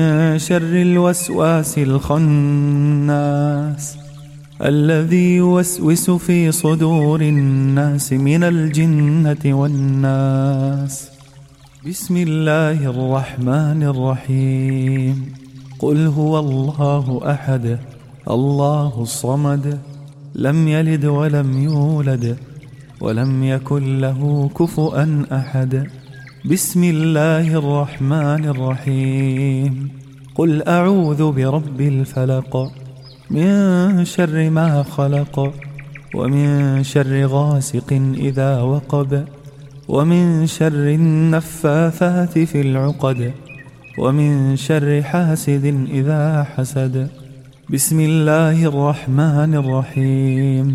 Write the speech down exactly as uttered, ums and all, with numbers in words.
شر الوسواس الخناس الذي يوسوس في صدور الناس من الجنة والناس. بسم الله الرحمن الرحيم. قل هو الله أحد الله الصمد لم يلد ولم يولد ولم يكن له كفؤا أحد. بسم الله الرحمن الرحيم. قل أعوذ برب الفلق من شر ما خلق ومن شر غاسق إذا وقب ومن شر النفاثات في العقد ومن شر حاسد إذا حسد. بسم الله الرحمن الرحيم.